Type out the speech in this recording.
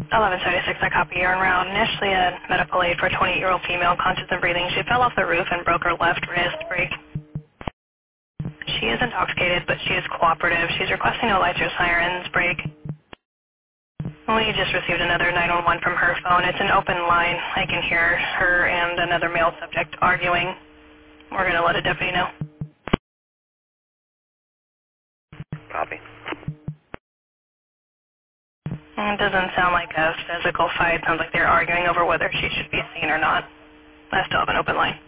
1176, I copy. You're en route. Initially a medical aid for a 28-year-old female, conscious and breathing. She fell off the roof and broke her left wrist. Break. She is intoxicated, but she is cooperative. She's requesting no lights or sirens. Break. We just received another 911 from her phone. It's an open line. I can hear her and another male subject arguing. We're going to let a deputy know. Copy. It doesn't sound like a physical fight. It sounds like they're arguing over whether she should be seen or not. I still have an open line.